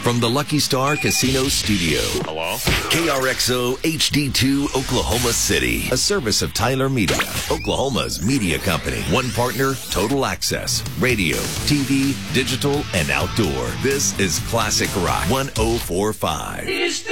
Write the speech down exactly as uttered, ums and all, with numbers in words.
from the Lucky Star Casino Studio. Hello? K R X O H D two Oklahoma City. A service of Tyler Media, Oklahoma's media company. One partner, total access. Radio, T V, digital, and outdoor. This is Classic Rock one oh four point five.